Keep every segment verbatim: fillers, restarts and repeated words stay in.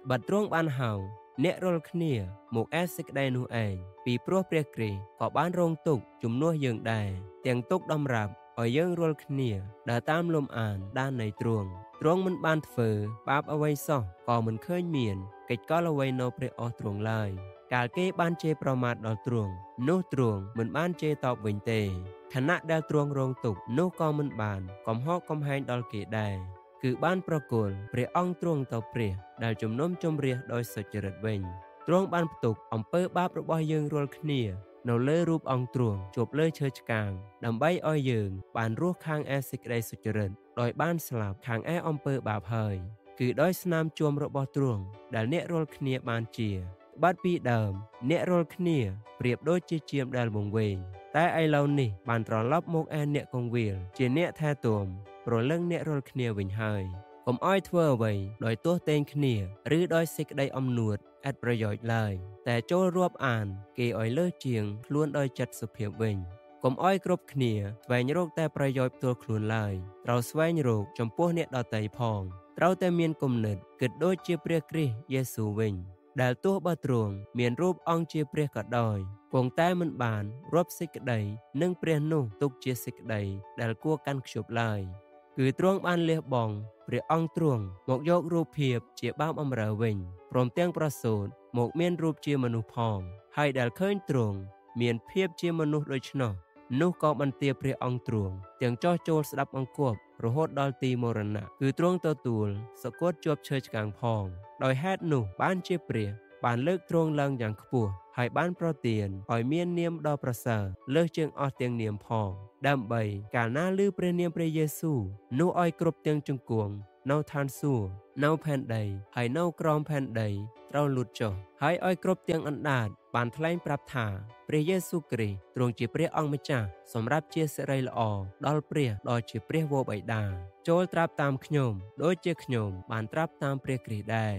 បាត់ទ្រង់បានហៅអ្នករលគ្នាមកអែសេចក្តីនោះឯងពីព្រោះព្រះគ្រីស្ទក៏បានរងទុក្ខជំនួសយើងដែរទាំងទុក្ខដំរាប់ឲ្យយើងរាល់គ្នាដើរតាមលំអានដាននៃទ្រង់ទ្រង់មិនបានធ្វើបាបអ្វីសោះក៏មិនឃើញមានកិច្ចកលអ្វីនៅព្រះអស់ទ្រង់ឡើយកាលគេបានជេរប្រមាថដល់ទ្រង់នោះទ្រង់មិនបានជេរតបវិញទេខណៈដែលទ្រង់រងទុក្ខនោះក៏មិនបានកំហកកំហែងដល់គេដែរគឺបានប្រគល់ព្រះអង្គទ្រង់ទៅព្រះដែលជំនុំជម្រះដោយសុចរិតវិញទ្រង់បានផ្ទុកអំពើបាបរបស់យើងរាល់គ្នានៅលើរូបអង្គទ្រង់ជួបលើឈើឆ្កាងដើម្បីឲ្យយើងបានរស់ខាងឯសេចក្តីសុចរិតដោយបានស្លាប់ខាងឯអំពើបាបហើយគឺដោយស្នាមជួមរបស់ទ្រង់ដែលអ្នករាល់គ្នាបានជាបាត់ពីដើមអ្នករាល់គ្នាប្រៀបដូចជាជាមដែលវង្វេងតែឥឡូវនេះបានត្រឡប់មកឯអ្នកកងវាលជាអ្នកថែទាំប្រលឹងអ្នករាល់គ្នាវិញហើយកុំឲ្យធ្វើអ្វីដោយទោសទែងគ្នាឬដោយសេចក្តីអំនួតឥតប្រយោជន៍ឡើយតែចូលរាប់អានគេឲ្យលើសជាងខ្លួនដោយចិត្តសុភាពវិញកុំឲ្យគ្រប់គ្នាស្វែងរកតែប្រយោជន៍ផ្ទាល់ខ្លួនឡើយត្រូវស្វែងរកចំពោះអ្នកដទៃផងត្រូវតែមានគំនិតគិតដូចជាព្រះគ្រីស្ទយេស៊ូវវិញដែលទោះបើទ្រង់មានរូបអង្គជាព្រះក៏ដោយគង់តែមិនបានរាប់សេចក្តីនិងព្រះនោះទុកជាសេចក្តីដែលគួរកាន់ខ្ជប់ឡើយគឺទ្រង់បានលះបង់ព្រះអង្គទ្រង់មកយករូបភាពជាបាបអំរើវិញព្រមទាំងប្រសូតមកមានរូបជាមនុស្សផងហើយដែលឃើញទ្រង់មានភាពជាមនុស្សដូច្នោះនោះក៏បន្ទាបព្រះអង្គទ្រង់ទាំងចោះចូលស្ដាប់អង្គប់រហូតដល់ទីមរណៈគឺទ្រង់ទទួលសគត់ជាប់ឈើឆ្កាងផងដោយហេតុនោះបានជាព្រះបានលើកទ្រង់ឡើងយ៉ាងខ្ពស់ហើយបានប្រទានឲ្យមាននាមដ៏ប្រសើរលើសជាងអស់ទាំងនាមផងដើម្បីកាលណាឮព្រះនាមព្រះយេស៊ូវនោះឲ្យគ្រប់ទាំងជង្គង់នៅឋានសួគ៌នៅផែនដីហើយនៅក្រោមផែនដីត្រូវលូតចុះហើយឲ្យគ្រប់ទាំងអណ្ដាតបានថ្លែងប្រាប់ថាព្រះយេស៊ូវគ្រីស្ទទ្រង់ជាព្រះអង្គម្ចាស់សម្រាប់ជាសិរីល្អដល់ព្រះដ៏ជាព្រះវរបិតាចូលត្រាប់តាមខ្ញុំដូចជាខ្ញុំបានត្រាប់តាមព្រះគ្រីស្ទដែរ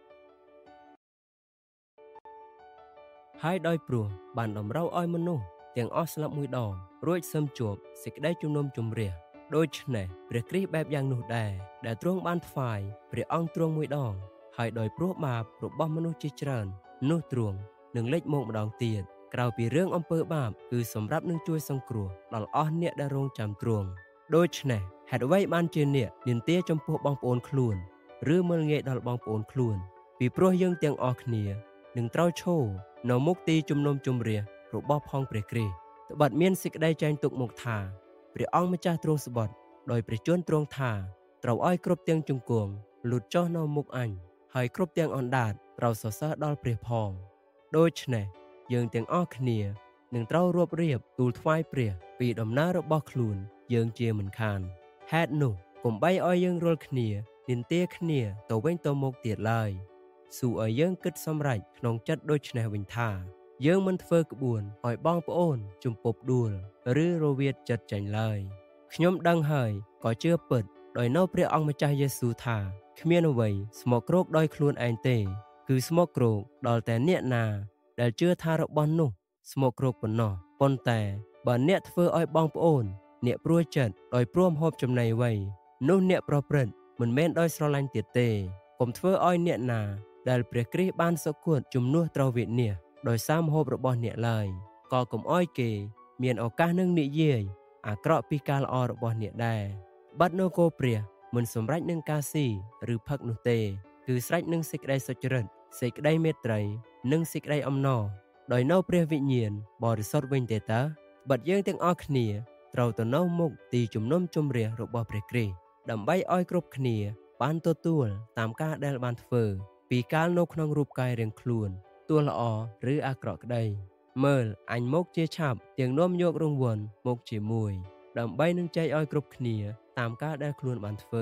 ហើយដោយព្រោះបានតម្រូវឲ្យមនុស្សទាំងអស់ស្លាប់មួយដងរួចសឹមជួបសេចក្តីជំនុំជម្រះដូច្នេះព្រះគ្រីស្ទបែបយ៉ាងនោះដែរដែលទ្រង់បានថ្វាយព្រះអង្គទ្រង់មួយដងហើយដោយព្រោះបាបរបស់មនុស្សជាច្រើននោះទ្រង់នឹងលេចមកម្ដងទៀតក្រៅពីរឿងអំពើបាបគឺសម្រាប់នឹងជួយសង្គ្រោះដល់អស់អ្នកដែលរងចាំទ្រង់ដូច្នេះហេតុអ្វីបានជាអ្នកនិន្ទាចំពោះបងប្អូនខ្លួនឬមើលងាយដល់បងប្អូនខ្លួនពីព្រោះយើងទាំងអស់គ្នានឹងត្រូវឈរនៅមុខទីជំនុំជម្រះរបស់ផងព្រះគ្រីស្ទត្បិតមានសេចក្តីចែងទុកមកថាព្រះអង្គម្ចាស់ទ្រង់ស្បត់ដោយព្រះជន្មទ្រង់ថាត្រូវឲ្យគ្រប់ទាំងជង្គង់លូតចុះនៅមុខអញហើយគ្រប់ទាំងអណ្ដាតត្រូវសរសើរដល់ព្រះផងដូច្នេះយើងទាំងអស់គ្នានឹងត្រូវរួបរៀបទូលថ្វាយព្រះពីដំណើររបស់ខ្លួនយើងជាមិនខានហេតុនោះកុំបីឲ្យយើងរាល់គ្នានិន្ទាគ្នាទៅវិញទៅមកទៀតឡើយសួរឲ្យយើងគិតសម្រេចក្នុងចិត្តដូចនេះវិញថាយើងមិនធ្វើក្បួនឲ្យបងប្អូនជំពប់ដួលឬរវាទចិត្តចាញ់ឡើយខ្ញុំដឹងហើយក៏ជឿពិតដោយនៅព្រះអង្គម្ចាស់យេស៊ូវថាគ្មានអ្វីស្មោកគ្រោកដោយខ្លួនឯងទេគឺស្មោកគ្រោកដល់តែអ្នកណាដែលជឿថារបស់នោះស្មោកគ្រោកប៉ុណ្ណោះប៉ុន្តែបើអ្នកធ្វើឲ្យបងប្អូនអ្នកព្រួយចិត្តដោយព្រមហូបចំណីអ្វីនោះអ្នកប្រព្រឹត្តមិនមែនដោយស្រឡាញ់ទៀតទេកុំធ្វើឲ្យអ្នកណាដែលព្រះគ្រីស្ទបានសគត់ជំនួសត្រូវវិនិច្ឆ័យដោយសារម្ហូបរបស់អ្នកឡើយក៏កុំឲ្យគេមានឱកាសនឹងនិយាយអាក្រក់ពីការល្អរបស់អ្នកដែរបាត់នគរព្រះមិនសម្រេចនឹងការស៊ីឬផឹកនោះទេគឺស្រេចនឹងសេចក្តីសុចរិតសេចក្តីមេត្រីនិងសេចក្តីអំណរដោយនៅព្រះវិញ្ញាណបរិសុទ្ធវិញទេតើបាត់យើងទាំងអស់គ្នាត្រូវទៅនៅមុខទីជំនុំជម្រះរបស់ព្រះគ្រីស្ទដើម្បីឲ្យគ្រប់គ្នាបានទទួលតាមការដែលបានធ្វើពីកាលនៅក្នុងរូបកាយរាងខ្លួនទោះល្អឬអាក្រក់ក្តីមើលអញមកជាឆាប់ទាំងនាំយករង្វាន់មកជាមួយដើម្បីនឹងចែកឲ្យគ្រប់គ្នាតាមការដែលខ្លួនបានធ្វើ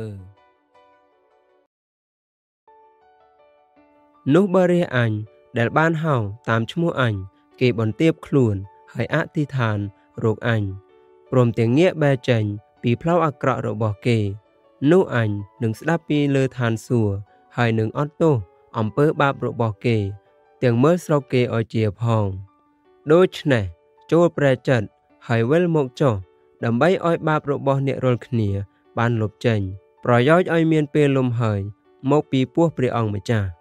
នោះបើរាជអញដែលបានហៅតាមឈ្មោះអញគេបន្ទាបខ្លួនហើយអធិដ្ឋានរកអញព្រមទាំងងាកបែរចេញពីផ្លូវអាក្រក់របស់គេនោះអញនឹងស្ដាប់ពីលើឋានសួគ៌ហើយនឹងអត់ទោសអំពើបាបរបស់គេទាំងមើលស្រុកគេឲ្យជាផងដូច្នេះចូលប្រែចិត្តហើយវិលមកចុះដើម្បីឲ្យបាបរបស់អ្នករាល់គ្នាបានលុបចេញប្រយោជន៍ឲ្យមានពេលលំហើយមកពីពោះព្រះអង្គម្ចាស់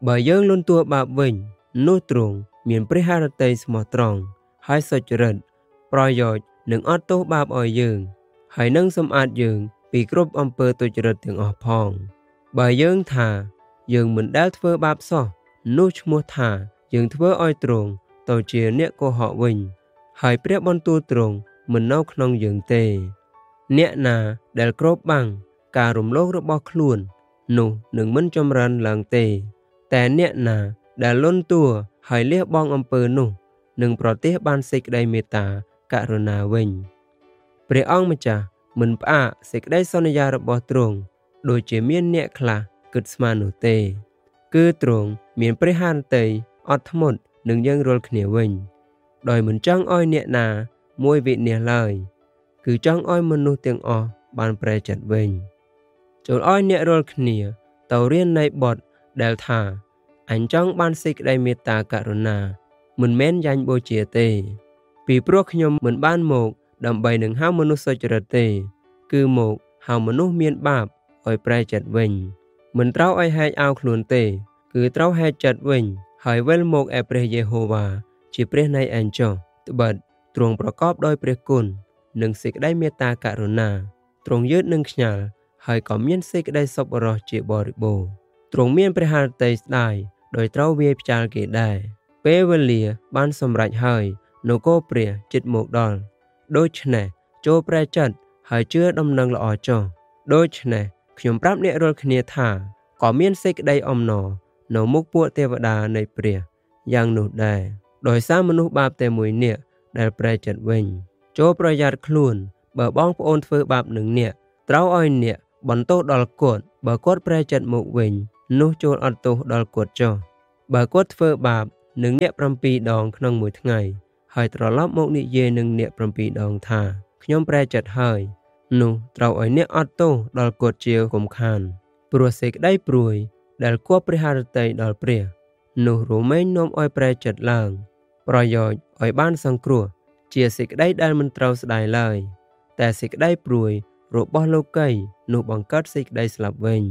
បើយើងលន់តួបាបវិញនោះទ្រង់មានព្រះハរតីស្មោះត្រង់ហើយសុចរិតប្រយោជន៍នឹងអត់ទោសបាបឲ្យយើងហើយនឹងសម្អាតយើងពីគ្រប់អំពើទុច្ចរិតទាំងអស់ផងបើយើងថាយើងមិនដែលធ្វើបាបសោះនោះឈ្មោះថាយើងធ្វើឲ្យទ្រង់ទៅជាអ្នកកុហកវិញហើយព្រះបន្ទូលទ្រង់មិននៅក្នុងយើងទេអ្នកណាដែលគ្របបាំងការរំលោភរបស់ខ្លួននោះនឹងមិនចម្រើនឡើងទេតែអ្នកណាដែលលន់តួហើយលះបង់អំពើនោះនឹងប្រទះបានសេចក្តីមេត្តាករុណាវិញព្រះអង្គម្ចាស់មិនផ្អាកសេចក្តីសន្យារបស់ទ្រង់ដូចជាមានអ្នកខ្លះគិតស្មាននោះទេគឺទ្រង់មានព្រះハរតីអត់ធ្មត់នឹងយើងរាល់គ្នាវិញដោយមិនចង់ឲ្យអ្នកណាមួយវិនាសឡើយគឺចង់ឲ្យមនុស្សទាំងអស់បានប្រែចិត្តវិញចូលឲ្យអ្នករាល់គ្នាទៅរៀននៃបទដែលថាអញចង់បានសេចក្តីមេត្តាករុណាមិនមែនយ៉ាញ់បូជាទេពីព្រោះខ្ញុំមិនបានមកដើម្បីនឹងហៅមនុស្សសុចរិតទេគឺមកហៅមនុស្សមានបាបឲ្យប្រែចិត្តវិញមិនត្រូវឲ្យហែកអោខ្លួនទេគឺត្រូវហែកចិត្តវិញហើយវិលមកឯព្រះយេហូវ៉ាជាព្រះនៃអញចុះត្បិតទ្រង់ប្រកបដោយព្រះគុណនិងសេចក្តីមេត្តាករុណាទ្រង់យឺតនឹងខ្ញាល់ហើយក៏មានសេចក្តីសប្បុរសជាបរិបូរណ៍ទ្រង់មានព្រះハរតីស្ដាយដោយត្រូវវាយផ្ចាល់គេដែរពេលវេលាបានសម្រេចហើយនគរព្រះជិតមកដល់ដូច្នេះចូលប្រែចិត្តហើយជឿដំណឹងល្អចុះដូច្នេះខ្ញុំប្រាប់អ្នករាល់គ្នាថាក៏មានសេចក្តីអំណរនៅមុខពួកទេវតានៃព្រះយ៉ាងនោះដែរដោយសារមនុស្សបាបតែមួយនាក់ដែលប្រែចិត្តវិញចូលប្រយ័ត្នខ្លួនបើបងប្អូនធ្វើបាបនឹងអ្នកត្រូវឲ្យអ្នកបន្ទោសដល់គាត់បើគាត់ប្រែចិត្តមកវិញនោះចូលអត់ទោសដល់គាត់ចុះបើគាត់ធ្វើបាបនឹងអ្នកប្រាំពីរដងក្នុងមួយថ្ងៃហើយត្រឡប់មកនិយាយនឹងអ្នកប្រាំពីរដងថាខ្ញុំប្រែចិត្តហើយនោះត្រូវឲ្យអ្នកអត់ទោសដល់គាត់ជាកុំខានព្រោះសេចក្តីព្រួយដែលគប់ព្រះハរតីដល់ព្រះនោះរមែងនាំឲ្យប្រែចិត្តឡើងប្រយោជន៍ឲ្យបានសង្គ្រោះជាសេចក្តីដែលមិនត្រូវស្ដាយឡើយតែសេចក្តីព្រួយរបស់លោកីនោះបង្កើតសេចក្តីស្លាប់វិញ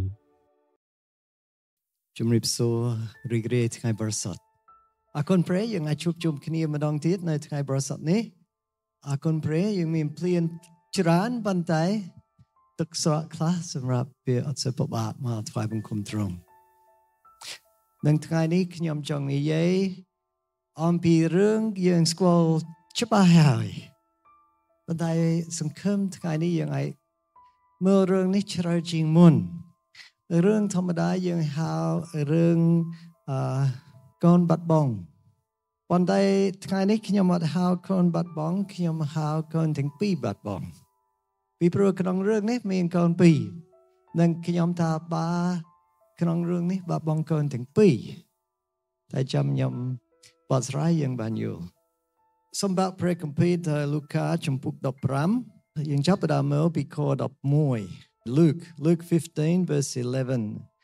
ជំរាបសួររីករាយថ្ងៃបរិសុទ្ធអរគុណព្រះយើងអាចជួបជុំគ្នាម្ដងទៀតនៅថ្ងៃបរិសុទ្ធនេះអរគុណព្រះយើងមានភ្លៀងច្រើនប៉ុន្តែទឹកស្រកខ្លះសម្រាប់វាអត់សូវពិបាកមកថ្វាយបង្គំទ្រង់នឹងថ្ងៃនេះខ្ញុំចង់និយាយអំពីរឿងយើងស្គាល់ច្បាស់ហើយប៉ុន្តែសង្ឃឹមថ្ងៃនេះយើងអាចមើលរឿងនេះច្រើនជាងមុនរឿងធម្មតាយើងហៅរឿងអឺកូនបាត់បង់ប៉ុន្តែថ្ងៃនេះខ្ញុំអត់ហៅកូនបាត់បង់ខ្ញុំហៅកូនទាំងពីរបាត់បង់ពីព្រោះក្នុងរឿងនេះមានកូនពីរនិងខ្ញុំថាបាក្នុងរឿងនេះបាត់បង់កូនទាំងពីរតែចាំខ្ញុំបកស្រាយយ៉ាងបានយល់សម្រាប់ព្រះគម្ពីរទៅលូកាជំពូកដប់ប្រាំយើងចាប់ផ្ដើមមើលពីខដប់មួយ Luke Luke fifteen verse eleven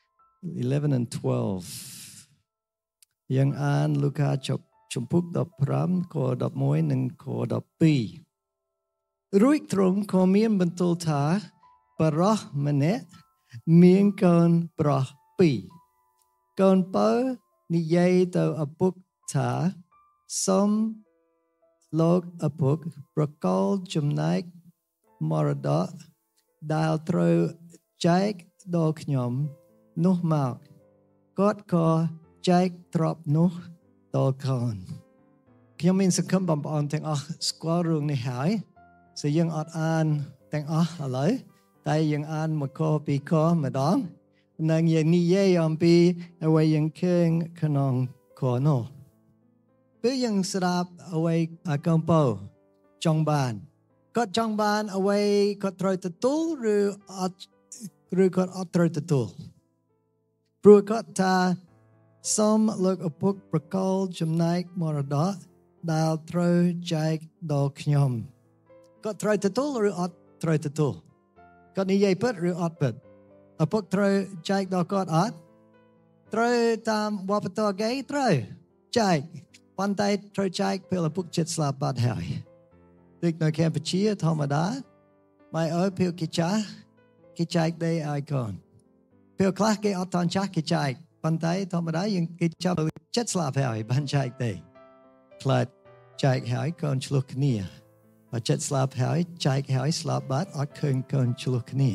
eleven and twelve យើងអានលូកាជំពូកដប់ប្រាំខដប់មួយនិងខដប់ពីររួចទ្រង់ក៏មានបន្ទូលថាបរិសម្នាក់មានកូនប្រុសពីរកូនពៅនិយាយទៅឪពុកថាសូមលោកឪពុកប្រកល់ចំណែកមរតកដែលត្រូវចែកដល់ខ្ញុំនោះមកគាត់ក៏ចែកទ្រព្យនោះដល់កូនខ្ញុំមានសង្ឃឹមបងប្អូនទាំងអស់ស្គាល់រឿងនេះហើយសូមយើងអត់អានទាំងអស់ឥឡូវតែយើងអានមួយខពីរខម្ដងនិងយើងនិយាយអំពីអ្វីយើងឃើញក្នុងខនោះពេលយើងស្ដាប់អ្វីកូនពៅចង់បានគាត់ចង់បានអ្វីគាត់ត្រូវទទួលឬអត់ឬគាត់អត់ត្រូវទទួលព្រោះគាត់ថាសូមលោកឪពុកប្រកល់ចំណែកមរតកដែលត្រូវចែកដល់ខ្ញុំគាត់ត្រូវទទួលឬអត់ត្រូវទទួលគាត់និយាយពិតឬអត់ពិតឪពុកត្រូវចែកដល់គាត់អត់ត្រូវតាមវប្បធម៌គេត្រូវចែកប៉ុន្តែត្រូវចែកពេលឪពុកចិត្តស្លាប់បាត់ហើយដូចនៅកម្ពុជាធម្មតាម៉ែអើពេលគេចាស់គេចែកដីឲ្យកូនពេលខ្លះគេអត់តន់ចាស់គេចែកប៉ុន្តែធម្មតាយើងគេចាប់ចិត្តស្លាប់ហើយបានចែកទេខ្លាចចែកហើយកូនឆ្លោះគ្នាបើចិត្តស្លាប់ហើយចែកហើយស្លាប់បាត់អត់ឃើញកូនឆ្លោះគ្នា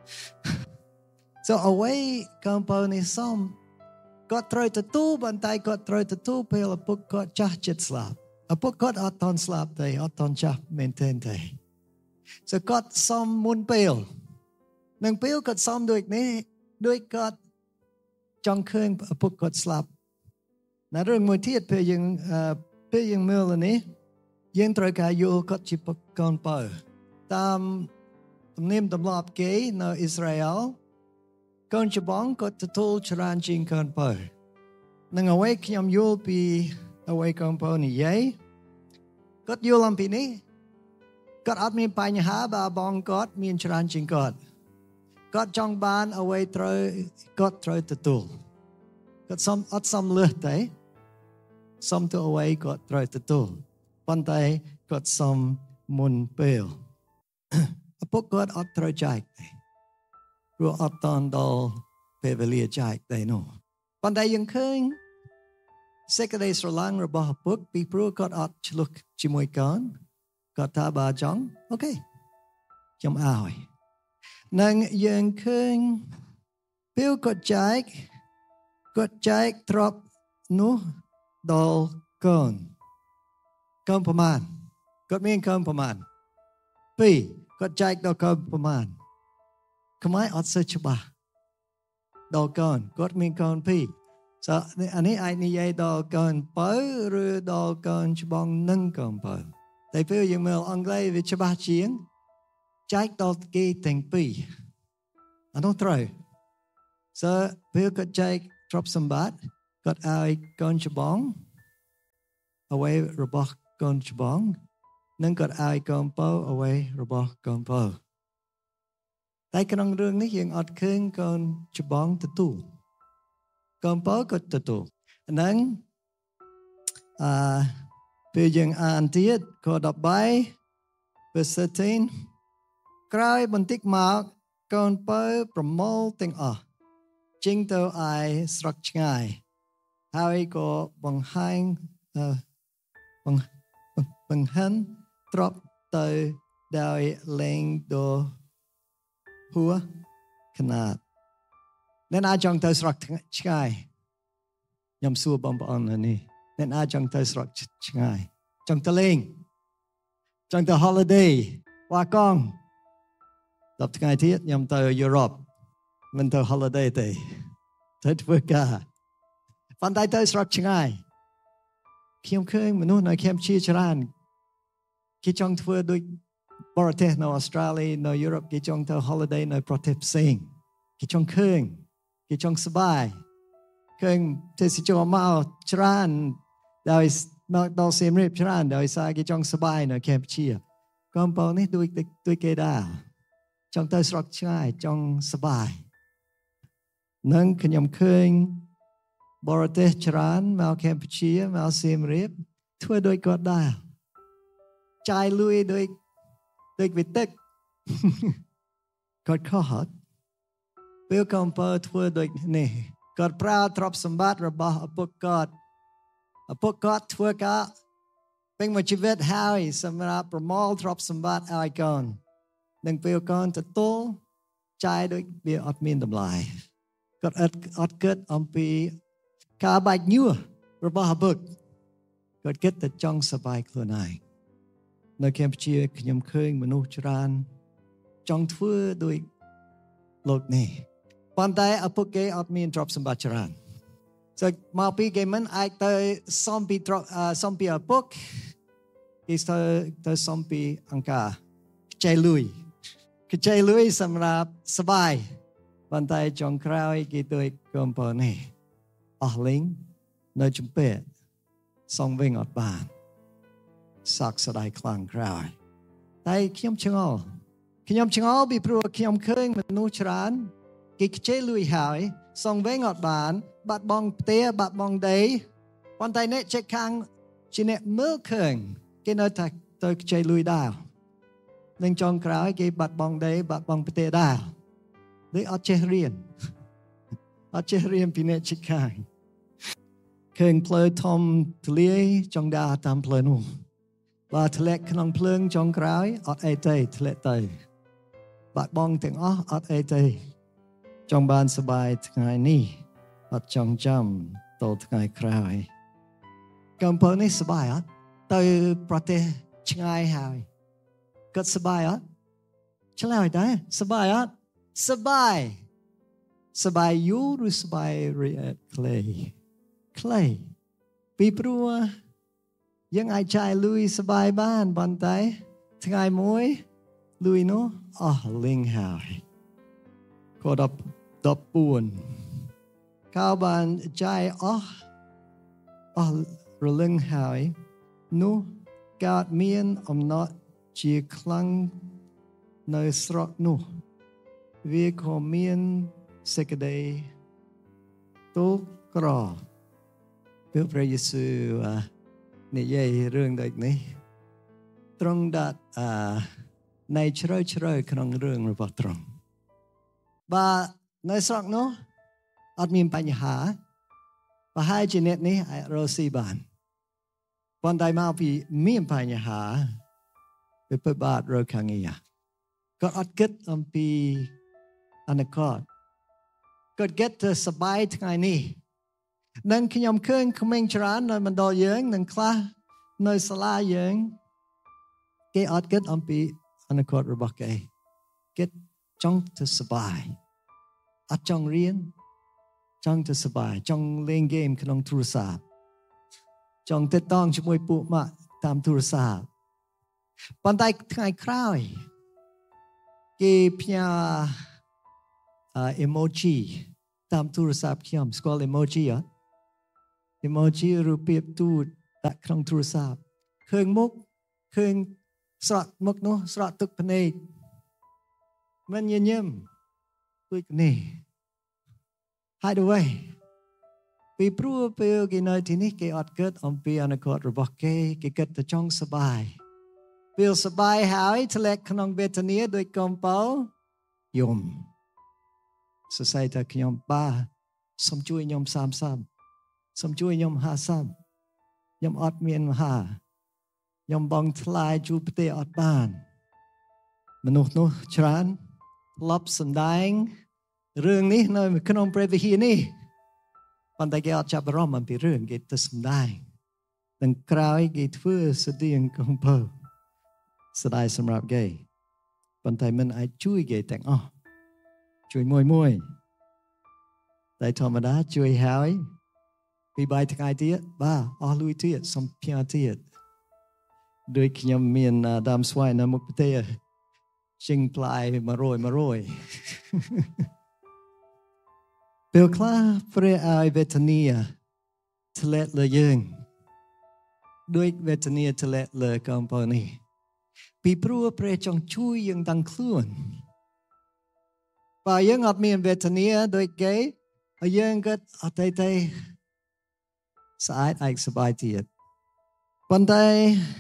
so អ្វីកូនបើនេះសំគាត់ត្រូវទទួលបន្តែគាត់ត្រូវទទួលពេលឪពុកគាត់ចាស់ចិត្តស្លាប់ឪពុកគាត់អត់តន់ស្លាប់ទេអត់តន់ចាស់មែនទេទេ so គាត់សំមុនពេលនឹងពេលគាត់សំដូចនេះដូចគាត់ចង់ឃើញឪពុកគាត់ស្លាប់នៅរឿងមួយទៀតពេលយើងពេលយើងមើលនេះយើងត្រូវការយល់គាត់ជាកូនបើតាមទំនៀមទម្លាប់គេនៅអ៊ីស្រាអែលកូនច្បងគាត់ទទួលច្រើនជាងកូនបើនឹងអ្វីខ្ញុំយល់ពីអ្វីកូនបើនិយាយគាត់យល់អំពីនេះគាត់អត់មានបញ្ហាបើបងគាត់មានច្រើនជាងគាត់គាត់ចង់បានអ្វីត្រូវគាត់ត្រូវទទួលគាត់សុំអត់សុំលើសទេសុំទៅអ្វីគាត់ត្រូវទទួលប៉ុន្តែគាត់សុំមុនពេលឪពុកគាត់អត់ត្រូវចែកទេព្រោះអត់តន់ដល់ពេលវេលាចែកទេនោះប៉ុន្តែយើងឃើញសេចក្តីស្រឡាញ់របស់ឪពុកពីព្រោះគាត់អត់ឆ្លុះជាមួយកូនគាត់ថាបើចង់អូខេខ្ញុំឲ្យនឹងយើងឃើញពេលគាត់ចែកគាត់ចែកទ្រព្យនោះដល់កូនកូនប្រមាណគាត់មានកូនប្រមាណពីរគាត់ចែកដល់កូនប្រមាណខ្មែរអត់សូវច្បាស់ដល់កូនគាត់មានកូនពីរ so អានេះអាចនិយាយដល់កូនបើឬដល់កូនច្បងនិងកូនបើតែពេលយើងមើលអង់គ្លេសវាច្បាស់ជាងចែកដល់គេទាំងពីរអានោះត្រូវ so ពេលគាត់ចែកទ្រព្យសម្បត្តិគាត់ឲ្យកូនច្បងអ្វីរបស់កូនច្បងនិងគាត់ឲ្យកូនបើអ្វីរបស់កូនបើតែក្នុងរឿងនេះយើងអត់ឃើញកូនច្បងទទួលកូនបើគាត់ទទួលហ្នឹងអឺពេលយើងអានទៀតខដប់បី verse thirteen ក្រោយបន្តិចមកកូនបើប្រមូលទាំងអស់ចេញទៅឯស្រុកឆ្ងាយហើយក៏បង្ហាញបង្បង្ហាញទ្រព្យទៅដោយលែងдоហួខណាតអ្នកណាចង់ទៅស្រុកឆ្ងាយខ្ញុំសួរបងប្អូននេះអ្នកណាចង់ទៅស្រុកឆ្ងាយចង់ទៅលេងចង់ទៅ holiday វ៉ាកងដល់ថ្ងៃទៀតខ្ញុំទៅយុរ៉ុបមិនទៅ holiday ទេទៅធ្វើការប៉ុន្តែទៅស្រុកឆ្ងាយខ្ញុំឃើញមនុស្សនៅកម្ពុជាច្រើនគេចង់ធ្វើដូចបរទេសនៅអូស្ត្រាលីនៅយុរ៉ុបគេចង់ទៅ holiday នៅប្រទេសផ្សេងគេចង់ឃើញគេចង់សប្បាយឃើញទេសចរមកច្រើនដោយមកដល់សៀមរាបច្រើនដោយសារគេចង់សប្បាយនៅកម្ពុជាកូនបងនេះដូចដូចគេដែរចង់ទៅស្រុកឆ្ងាយចង់សប្បាយនឹងខ្ញុំឃើញបរទេសច្រើនមកកម្ពុជាមកសៀមរាបធ្វើដូចគាត់ដែរចាយលុយដូចដូចវិទឹកគាត់ខុសអត់ពេលកូនបើធ្វើដូចនេះគាត់ប្រើទ្រព្យសម្បត្តិរបស់ឪពុកគាត់ឪពុកគាត់ធ្វើការពេញមួយជីវិតហើយសម្រាប់ប្រមូលទ្រព្យសម្បត្តិឲ្យកូននឹងពេលកូនទទួលចាយដូចវាអត់មានតម្លៃគាត់អត់អត់គិតអំពីការបាច់ញួររបស់ឪពុកគាត់គិតតែចង់សប្បាយខ្លួនឯងនៅកម្ពុជាខ្ញុំឃើញមនុស្សច្រើនចង់ធ្វើដូចលោកនេះប៉ុន្តែឪពុកគេអត់មានទ្រព្យសម្បត្តិច្រើន so មកពីគេមិនអាចទៅសុំពីសុំពីឪពុកគេទៅទៅសុំពីអង្ការខ្ចីលុយខ្ចីលុយសម្រាប់សប្បាយប៉ុន្តែចុងក្រោយគេដូចកូនបើនេះអស់លេងនៅចំពេតសងវិញអត់បានសោកស្ដាយខ្លាំងក្រោយតែខ្ញុំឆ្ងល់ខ្ញុំឆ្ងល់ពីព្រោះខ្ញុំឃើញមនុស្សច្រើនគេខ្ចីលុយហើយសងវិញអត់បានបាត់បង់ផ្ទះបាត់បង់ដីប៉ុន្តែអ្នកជិតខាងជាអ្នកមើលឃើញគេនៅតែទៅខ្ចីលុយដែរនឹងចុងក្រោយគេបាត់បង់ដីបាត់បង់ផ្ទះដែរដូចអត់ចេះរៀនអត់ចេះរៀនពីអ្នកជិតខាងឃើញផ្លូវធំទលាយចង់ដើរតាមផ្លូវនោះបើធ្លាក់ក្នុងភ្លើងចុងក្រោយអត់អីទេធ្លាក់ទៅបាត់បង់ទាំងអស់អត់អីទេចង់បានសប្បាយថ្ងៃនេះអត់ចង់ចាំតទៅថ្ងៃក្រោយកំពូលនេះសប្បាយអត់ទៅប្រទេសឆ្ងាយហើយគាត់សប្បាយអត់ឆ្លើយដែរសប្បាយអត់សប្បាយសប្បាយយូរឬសប្បាយរីកខ្លីខ្លីពីព្រោះយើងអាចចាយលុយសប្បាយបានប៉ុន្តែថ្ងៃមួយលុយនោះអស់លីងហើយក៏ដល់ដប់ពួនកៅបានចាយអស់អស់រលឹងហើយនោះកើតមានអំណត់ជាខ្លាំងនៅស្រុកនោះវាក៏មានសេចក្តីទុក្ខក្រពេលព្រះយេស៊ូវនិយាយរឿងដូចនេះត្រង់ដាក់ในជ្រៅជ្រៅក្នុងរឿងរបស់ត្រង់បើនៅស្រុកនោះអត់មានបញ្ហាប្រហែលជាអ្នកនេះអាចរកស៊ីបានប៉ុន្តែមកពីមានបញ្ហាវាពិបាករកខាងនេះក៏អត់គិតអំពីអនាគតក៏គិតទៅសប្បាយថ្ងៃនេះនឹងខ្ញុំឃើញក្មេងច្រើននៅមណ្ឌលយើងនឹងខ្លះនៅសាលាយើងគេអត់គិតអំពីអនាគតរបស់គេគិតចង់ទៅសប្បាយអត់ចង់រៀនចង់ទៅសប្បាយចង់លេងហ្គេមក្នុងទូរស័ព្ទចង់ទៅតងជាមួយពួកម៉ាក់តាមទូរស័ព្ទប៉ុន្តែថ្ងៃក្រោយគេផ្ញើ emoji តាមទូរស័ព្ទខ្ញុំស្គាល់ emoji អត់ emoji រូបភាពទូតដាក់ក្នុងទូរស័ព្ទឃើញមុខឃើញស្រក់មុខនោះស្រក់ទឹកភ្នែកមិនញញឹមដូចនេះហើយដូចពីព្រោះពេលគេនៅទីនេះគេអត់គិតអំពីអនាគតរបស់គេគេគិតតែចង់សប្បាយពេលសប្បាយហើយធ្លាក់ក្នុងវេទនាដោយកំពៅយំសរសៃតែខ្ញុំបាសូមជួយខ្ញុំសាមសាមសូមជួយខ្ញុំហាសាមខ្ញុំអត់មានមហាខ្ញុំបងថ្លៃជួបប្រទេសអត់បានមនុស្សនោះច្រើនលប់សម្ដែងរឿងនេះនៅក្នុងព្រះវិហារនេះប៉ុន្តែគេអត់ចាប់អារម្មណ៍អំពីរឿងគេទៅសម្ដែងទាំងក្រោយគេធ្វើស្តៀងកំពើស្ដាយសម្រាប់គេប៉ុន្តែមិនអាចជួយគេទាំងអស់ជួយមួយមួយតែធម្មតាជួយហើយពីបាយថ្ងៃទៀតបាទអស់លុយទៀតសំភារទៀតដូចខ្ញុំមានដើមស្វាយនៅមុខផ្ទះជិងផ្លាយ100 100ពេលខ្លះព្រះឲ្យវេទនាធ្លាក់លើយើងដូចវេទនាធ្លាក់លើកំពូលនេះពីព្រោះព្រះចង់ជួយយើងទាំងខ្លួនបើយើងអត់មានវេទនាដូចគេហើយយើងក៏អត់ទេទេស្អាតឯកសប្បាយទៀតប៉ុន្តែ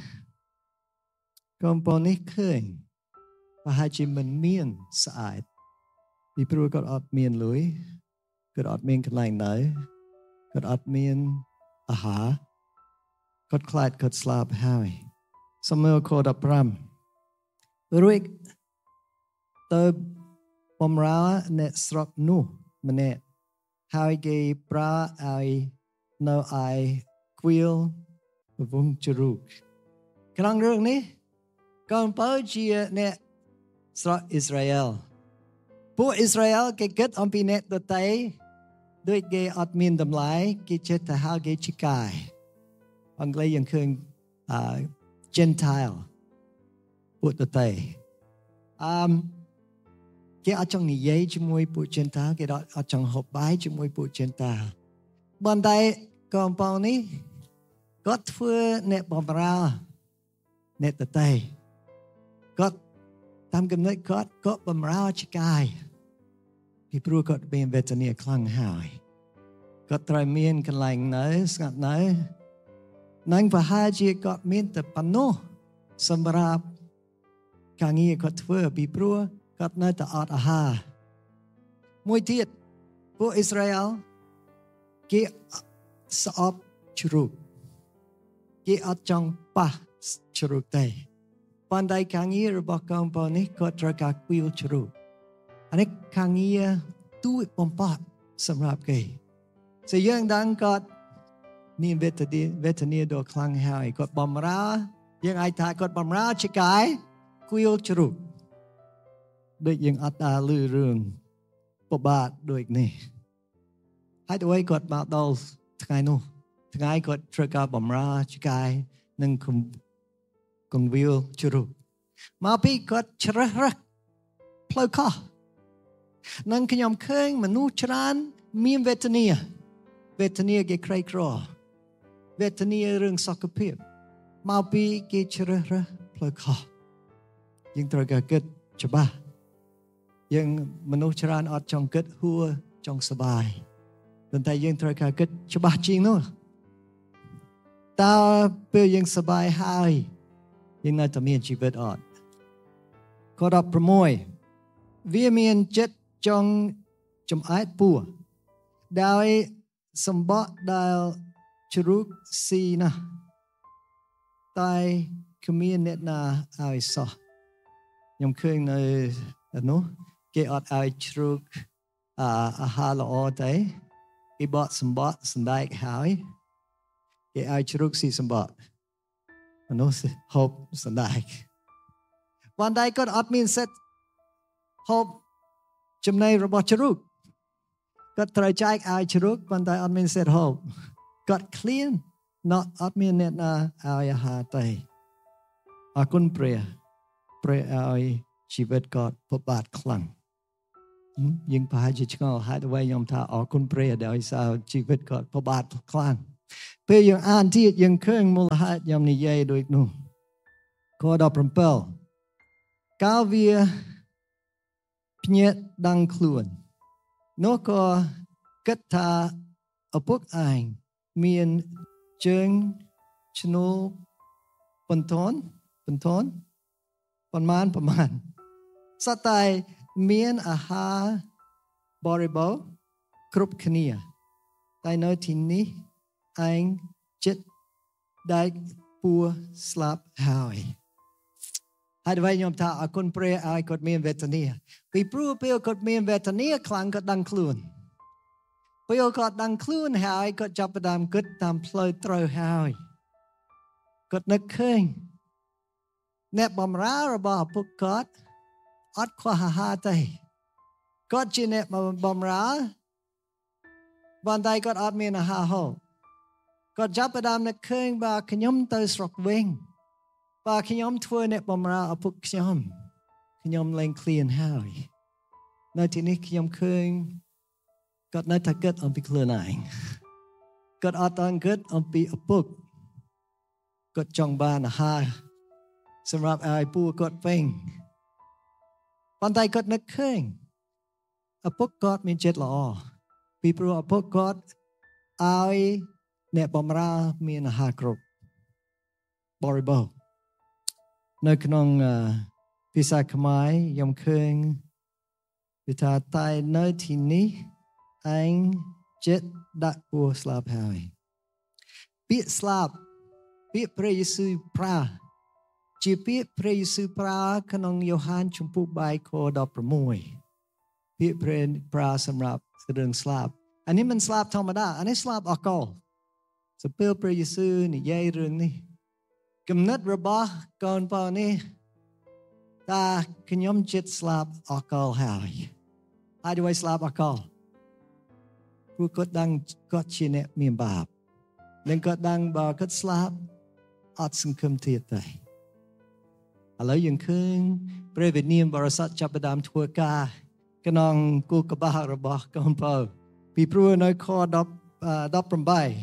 កំពូលនេះឃើញប្រហែលជាមិនមានស្អាតពីព្រោះគាត់អត់មានលុយគាត់អត់មានកន្លែងនៅគាត់អត់មានអាហារគាត់ខ្លាចគាត់ស្លាប់ហើយសំណើខដ15រួចទៅបំរើអ្នកស្រុកនោះម្នាក់ហើយគេប្រើឲ្យនៅឯគួយវងជ្រូកក្នុងរឿងនេះកូនបើជាអ្នកស្រុកអ៊ីស្រាអែលពួកអ៊ីស្រាអែលគេគិតអំពីអ្នកដទៃដូចគេអត់មានតម្លៃគេចេះតែហៅគេជាកាយអង់គ្លេសយើងឃើញ Gentile ពួកដទៃអឺគេអត់ចង់និយាយជាមួយពួក Gentile គេអត់ចង់ហូបបាយជាមួយពួក Gentile ប៉ុន្តែកំពូលនេះគាត់ធ្វើអ្នកបម្រើអ្នកដទៃគាត់តាមកំណត់គាត់ក៏បម្រើជាកាយពីព្រោះគាត់មានវេទនាខ្លាំងហើយគាត់ត្រូវមានកន្លែងនៅស្ងាត់នៅនឹងប្រហែលជាគាត់មានតែប៉ុណ្ណោះសម្រាប់ការងារគាត់ធ្វើពីព្រោះគាត់នៅតែអត់អាហារមួយទៀតពួកអ៊ីស្រាអែលគេស្អប់ជ្រូកគេអត់ចង់ប៉ះជ្រូកទេប៉ុន្តែការងាររបស់កូនប្រុសនេះគាត់ត្រូវការគៀលជ្រូកអានេះការងារទូចបំផុតសម្រាប់គេಸೊយើងដឹងគាត់មានវេទនាវេទនាដ៏ខ្លាំងហើយគាត់បំរើយើងអាចថាគាត់បំរើជាកាយគៀលជ្រូកដូចយើងអត់ដាលឺរឿងពិបាកដូចនេះហើយអ្វីគាត់មកដល់ថ្ងៃនោះថ្ងៃគាត់ត្រូវការបំរើជាកាយនិងកង្វៀលជ្រូកមកពីគាត់ជ្រើសរើសផ្លូវខុសនឹងខ្ញុំឃើញមនុស្សច្រើនមានវេទនាវេទនាគេក្រីក្រវេទនារឿងសុខភាពមកពីគេជ្រើសរើសផ្លូវខុសយើងត្រូវការគិតច្បាស់យើងមនុស្សច្រើនអត់ចង់គិតហួរចង់សប្បាយប៉ុន្តែយើងត្រូវការគិតច្បាស់ជាងនោះតើពេលយើងសប្បាយហើយយើងនៅតែមានជីវិតអត់ខដប់៦វាមានចិត្តចង់ចំអែតពួរដោយសម្បកដែលជ្រូកស៊ីណាស់តែគ្មានអ្នកណាឲ្យសោះខ្ញុំឃើញនៅនោះគេអត់ឲ្យជ្រូកអាហារល្អទេគេបកសម្បកសណ្ដែកហើយគេឲ្យជ្រូកស៊ីសម្បកមនុស្សហូបសណ្ដែកប៉ុន្តែគាត់អត់មានសិទ្ធិហូបចំណីរបស់ជ្រូកគាត់ត្រូវចែកឲ្យជ្រូកប៉ុន្តែអត់មានសិទ្ធិហូបគាត់ឃ្លានអត់មានអ្នកណាឲ្យអាហារទេអរគុណព្រះព្រះឲ្យជីវិតគាត់ពិបាកខ្លាំងយើងប្រហែលជាឆ្ងល់ហេតុអ្វីខ្ញុំថាអរគុណព្រះដែលឲ្យជីវិតគាត់ពិបាកខ្លាំងពេលយើងអានទៀតយើងឃើញមូលហេតុខ្ញុំនិយាយដូចនោះខដប់៧កាលវាភ្ញាក់ដឹងខ្លួននោះក៏គិតថាឪពុកឯងមានជើងឈ្នួលបន្ទន់បន្ទន់ប្រមាណប្រមាណសត្វតែមានអាហារបរិបូរណ៍គ្រប់គ្នាតែនៅទីនេះឯងចិត្តដែកពួរស្លាប់ហើយហើយអ្វីខ្ញុំថាអរគុណព្រះឲ្យគាត់មានវេទនាពីព្រោះពេលគាត់មានវេទនាខ្លាំងគាត់ដឹងខ្លួនពេលគាត់ដឹងខ្លួនហើយគាត់ចាប់ផ្ដើមគិតតាមផ្លូវត្រូវហើយគាត់នឹកឃើញអ្នកបម្រើរបស់ឪពុកគាត់អត់ខ្វះអាហារទេគាត់ជាអ្នកបម្រើប៉ុន្តែគាត់អត់មានអាហារហូបគាត់ចាប់ផ្ដើមនឹកឃើញបើខ្ញុំទៅស្រុកវិញបើខ្ញុំធ្វើអ្នកបម្រើឪពុកខ្ញុំខ្ញុំលែងឃ្លានហើយនៅទីនេះខ្ញុំឃើញគាត់នៅតែគិតអំពីខ្លួនឯងគាត់អត់តាំងគិតអំពីឪពុកគាត់ចង់បានអាហារសម្រាប់ឲ្យពូគាត់វិញប៉ុន្តែគាត់នឹកឃើញឪពុកគាត់មានចិត្តល្អពីព្រោះឪពុកគាត់ឲ្យអ្នកបម្រើមានអាហារគ្រប់បរិបូរណ៍នៅក្នុងភាសាខ្មែរខ្ញុំឃើញវាថាតែនៅទីនេះឯងចិត្តដាក់ពួរស្លាប់ហើយពាក្យស្លាប់ពាក្យព្រះយេស៊ូវប្រើជាពាក្យព្រះយេស៊ូវប្រើក្នុងយ៉ូហានជំពូកបាយខដប់៦ពាក្យព្រះប្រើសម្រាប់រឿងស្លាប់អានេះមិនស្លាប់ធម្មតាអានេះស្លាប់អកលសពេលព្រះយេស៊ូវនិយាយរឿងនេះគំនិតរបស់កូនប្រុសនេះថាខ្ញុំចិត្តស្លាប់អកលហើយហើយអ្វីស្លាប់អកលព្រោះគាត់ដឹងគាត់ជាអ្នកមានបាបនិងគាត់ដឹងបើគាត់ស្លាប់អត់សង្ឃឹមទៀតទេឥឡូវយើងឃើញព្រះវិញ្ញាណបរិសុទ្ធចាប់ផ្ដើមធ្វើការក្នុងគូកបាសរបស់កូនប្រុសពីព្រោះនៅខដប់ដប់ប្រាំបី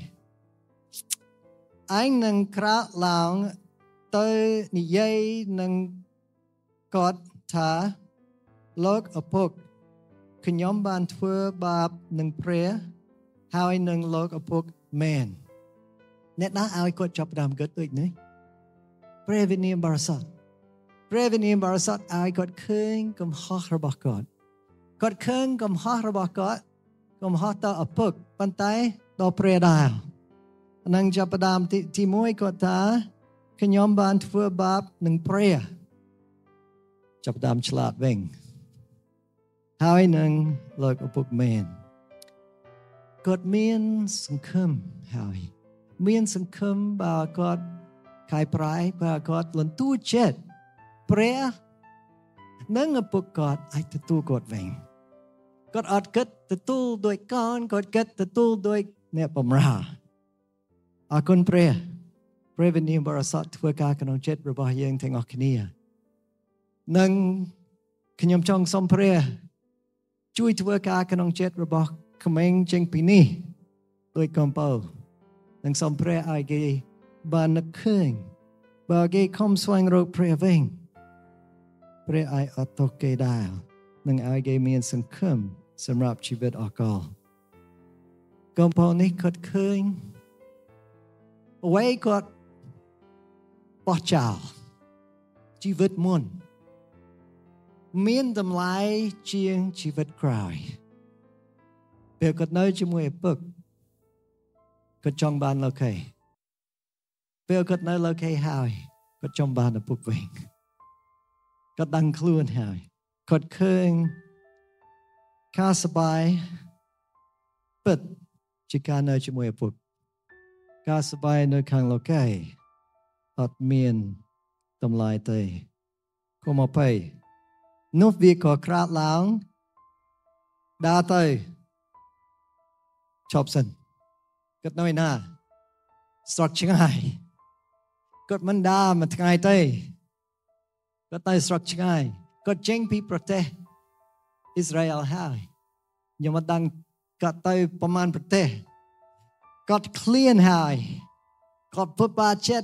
ឯងនឹងក្រាកឡើងទៅនិយាយនឹងគាត់ថាលោកឪពុកខ្ញុំបានធ្វើបាបនឹងព្រះហើយនឹងលោកឪពុកមែនអ្នកណាឲ្យគាត់ចាប់ផ្ដើមគិតដូចនេះព្រះវិញ្ញាណបរិសុទ្ធព្រះវិញ្ញាណបរិសុទ្ធឲ្យគាត់ឃើញកំហុសរបស់គាត់គាត់ឃើញកំហុសរបស់គាត់កុំហោះទៅឪពុកប៉ុន្តែដល់ព្រះដែរនឹងចាប់ផ្ដើមទីមួយគាត់ថាខ្ញុំបានធ្វើបាបនឹងព្រះចាប់ផ្ដើមឆ្លាតវិញហើយនឹងលោកឪពុកមែនគាត់មានសង្ឃឹមហើយមានសង្ឃឹមបើគាត់ខายប្រៃបើគាត់លន់ទួចិត្តព្រះនឹងឪពុកគាត់អាចទទួលគាត់វិញគាត់អត់គិតទទួលដោយកូនគាត់គិតទទួលដោយអ្នកបម្រើអរគុណព្រះព្រះវិញ្ញាណបរិសុទ្ធធ្វើការក្នុងចិត្តរបស់យើងទាំងអស់គ្នានិងខ្ញុំចង់សូមព្រះជួយធ្វើការក្នុងចិត្តរបស់ក្មេងចេញពីនេះដោយកំពៅនិងសូមព្រះឲ្យគេបាននឹកឃើញបើគេខំស្វែងរកព្រះវិញព្រះឲ្យអត់ទោសគេដែរនិងឲ្យគេមានសង្ឃឹមសម្រាប់ជីវិតអកលកំពៅនេះគាត់ឃើញអ្វីគាត់បោះចោលជីវិតមុនមានតម្លៃជាងជីវិតក្រោយពេលគាត់នៅជាមួយឪពុកគាត់ចង់បានលោកគេពេលគាត់នៅលោកគេហើយគាត់ចង់បានឪពុកវិញគាត់ដឹងខ្លួនហើយគាត់ឃើញការសប្បាយពិតជាការនៅជាមួយឪពុកការសប្បាយនៅខាងលោកគេអត់មានតម្លៃទេកុំមកភ័យនោះវាក៏ក្រាតឡើងដើរទៅឈប់សិនគាត់នៅណាស្រុកឆ្ងាយគាត់មិនដើរមួយថ្ងៃទេគាត់ទៅស្រុកឆ្ងាយគាត់ចេញពីប្រទេសអ៊ីស្រាអែលហើយខ្ញុំមិនដឹងគាត់ទៅប្រមាណប្រទេសគាត់ឃ្លានហើយគាត់ពុតបាចិត្ត